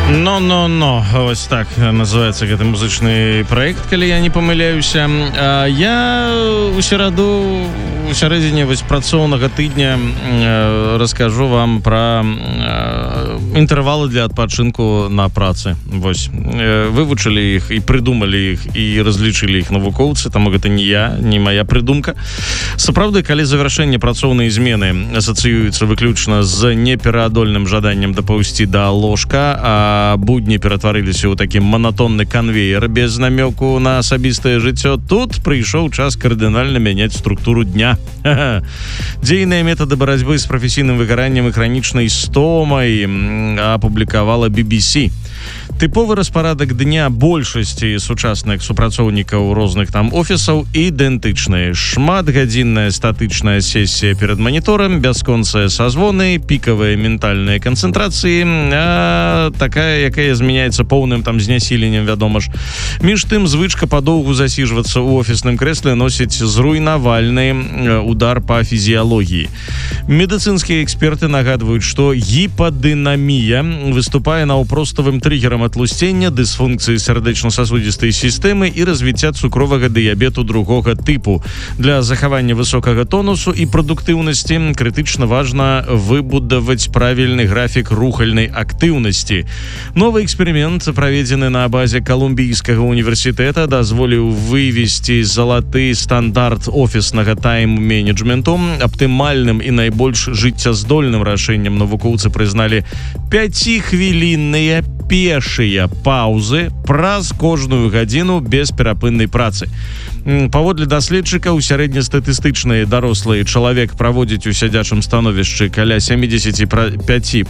Но, вось так называецца гэты музычны праект, калі я не памыляюся. Я у сярэдзіне вось працоўнага тыдня раскажу вам пра інтэрвалы для адпачынку на працы. Вось вывучылі іх і прыдумалі іх і разлічылі іх навукоўцы, таму гэта не моя прыдумка. Сапраўды, калі завяршэнне працоўнай змены асацыюецца выключна з непераадольным жаданнем дапаўсці да ложка, а будні ператварыліся ў такі манатонны канвеер без намёку на асабістае жыццё, тут прыйшоў час кардынальна мяняць структуру дня. Дзейныя метады барацьбы з прафесійным выгараннем і хранічнай стомай апублікавала BBC. Тыповы распарадак дня большасці сучасных супрацоўнікаў розных там офісаў ідэнтычны. Шматгадзінная статычная сесія перад маніторам, бясконцыя сазвоны, пікавыя ментальныя канцэнтрацыі, такая, якая змяняецца поўным там знясіленнем, вядома ж. Між тым, звычка падоўгу засіжвацца ў офісным крэсле носіць зруйнавальны удар па фізіялогіі. Медыцынскія эксперты нагадваюць, што гіпадынамія выступае наўпроставым триггерам атлусцення, дысфункцыі сардэчна-сасудзістай сістэмы і развіцця цукровага дыябету другога тыпу. Для захавання высокага тонусу і прадуктыўнасці крытычна важна выбудаваць правільны графік рухальнай актыўнасці. Новы эксперымент, праведзены на базе Калумбійскага універсітэта, дазволіў вывесці залаты стандарт офіснага тайм-менеджменту. Аптымальным і найбольш жыццяздольным рашэннем навукоўцы прызналі 5-хвілінныя пешыя паўзы праз кожную гадзіну без перапыннай працы. Паводле даследчыкаў, сярэднестатыстычны дарослы чалавек праводзіць у сядзячым становішчы каля 75%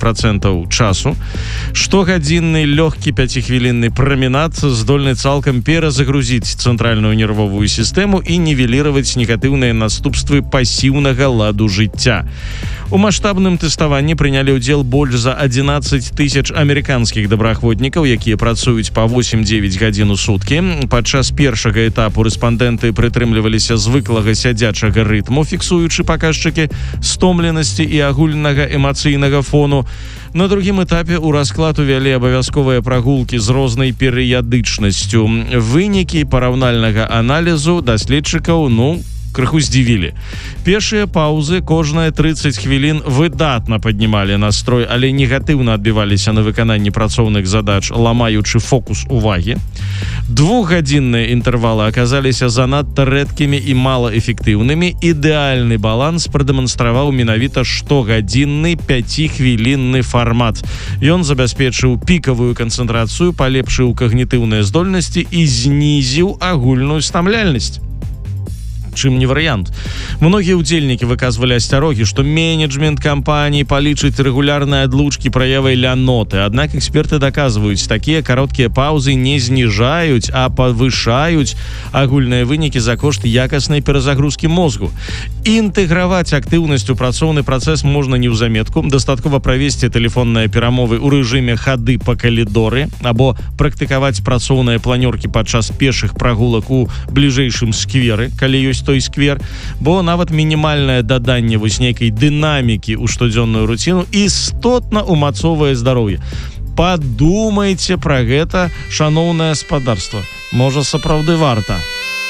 часу. Штогадзінны лёгкі 5-хвілінны праменад здольны цалкам перазагрузіць цэнтральную нервовую сістэму і нівеліраваць негатыўныя наступствы пасіўнага ладу жыцця. У маштабным тэставанні прынялі ўдзел больш за 11 тысяч амерыканскіх добраахвотнікаў, якія працуюць па 8-9 гадзін у суткі. Падчас першага этапу рэспандэнты прытрымліваліся звыклага сядзячага рытму, фіксуючы паказчыкі стомленасці і агульнага эмацыйнага фону. На другім этапе ў расклад увялі абавязковыя прагулкі з рознай перыядычнасцю. Вынікі параўнальнага аналізу даследчыкаў, крыху здзівілі. Пешыя паўзы кожныя 30 хвілін выдатна паднімалі настрой, але негатыўна адбіваліся на выкананні працоўных задач, ламаючы фокус увагі. Двухгадзінныя інтэрвалы аказаліся занадта рэдкімі і малаэфектыўнымі. Ідэальны баланс прадэманстраваў менавіта штогадзінны 5-хвілінны фармат. Ён забяспечыў пікавую канцэнтрацыю, палепшыў кагнітыўныя здольнасці і знізіў агульную стамляльнасць. Чым не варыянт. Многія ўдзельнікі выказвалі асцярогі, што менеджмент кампаній палічыць рэгулярныя адлучкі праявай ляноты. Аднак эксперты даказваюць, такія кароткія паўзы не зніжаюць, а павышаюць агульныя вынікі за кошт якаснай перазагрузкі мозгу. Інтэграваць актыўнасць у працоўны працэс можна неўзаметку. Дастаткова правесці тэлефонныя перамовы ў рэжыме хады па калідоры або практыкаваць працоўныя планёркі падчас пешых прагулак у бліжэйшым скверы, калі ёсць той сквер, бо нават мінімальнае даданне вось нейкай дынамікі ў штодзённую руціну істотна умацоўвае здароўе. Падумайце пра гэта, шаноўнае гаспадарства. Можа, сапраўды варта.